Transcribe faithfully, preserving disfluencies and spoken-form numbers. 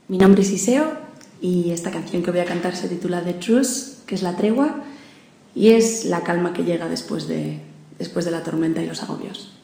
Mi nombre es Iseo y esta canción que voy a cantar se titula The Truce, que es la tregua, y es la calma que llega después de, después de la tormenta y los agobios.